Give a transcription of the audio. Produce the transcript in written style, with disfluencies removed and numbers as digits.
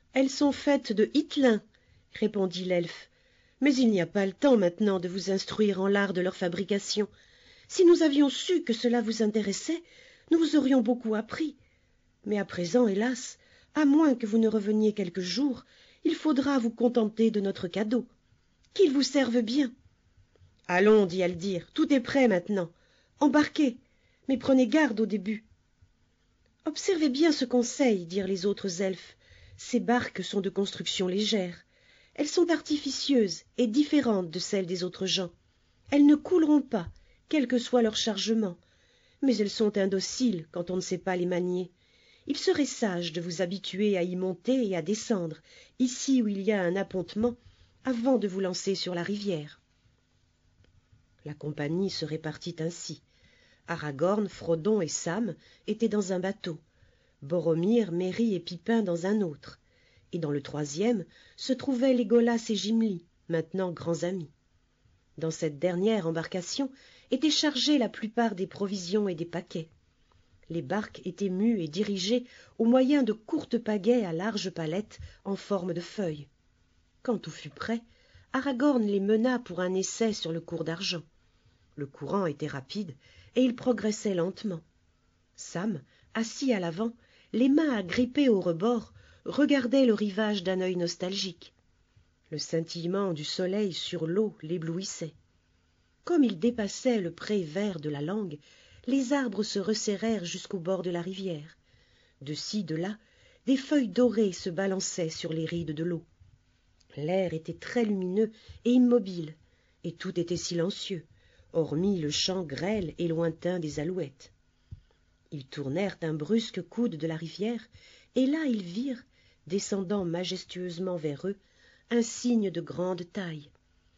Elles sont faites de hitelin, répondit l'elfe. Mais il n'y a pas le temps maintenant de vous instruire en l'art de leur fabrication. Si nous avions su que cela vous intéressait, nous vous aurions beaucoup appris. Mais à présent, hélas, à moins que vous ne reveniez quelques jours, il faudra vous contenter de notre cadeau. Qu'il vous serve bien. Allons, dit Haldir, tout est prêt maintenant. Embarquez, mais prenez garde au début. Observez bien ce conseil, dirent les autres elfes. Ces barques sont de construction légère. Elles sont artificieuses et différentes de celles des autres gens. Elles ne couleront pas, quel que soit leur chargement, mais elles sont indociles quand on ne sait pas les manier. Il serait sage de vous habituer à y monter et à descendre, ici où il y a un appontement, avant de vous lancer sur la rivière. La compagnie se répartit ainsi. Aragorn, Frodon et Sam étaient dans un bateau, Boromir, Merry et Pippin dans un autre, et dans le troisième se trouvaient Légolas et Gimli, maintenant grands amis. Dans cette dernière embarcation étaient chargées la plupart des provisions et des paquets. Les barques étaient mues et dirigées au moyen de courtes pagaies à larges palettes en forme de feuilles. Quand tout fut prêt, Aragorn les mena pour un essai sur le cours d'argent. Le courant était rapide et il progressait lentement. Sam, assis à l'avant, les mains agrippées au rebord, regardait le rivage d'un œil nostalgique. Le scintillement du soleil sur l'eau l'éblouissait. Comme il dépassait le pré vert de la langue, les arbres se resserrèrent jusqu'au bord de la rivière. De ci, de là, des feuilles dorées se balançaient sur les rides de l'eau. L'air était très lumineux et immobile, et tout était silencieux, hormis le chant grêle et lointain des alouettes. Ils tournèrent un brusque coude de la rivière, et là ils virent, descendant majestueusement vers eux, un cygne de grande taille.